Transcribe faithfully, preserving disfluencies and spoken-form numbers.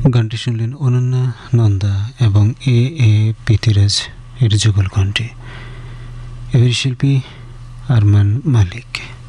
গানটি শুনলেন অনন্যা নন্দা এবং এ এ পিতিরাজ এর যুগল কণ্ঠে। এবার শিল্পী আরমান মালিক।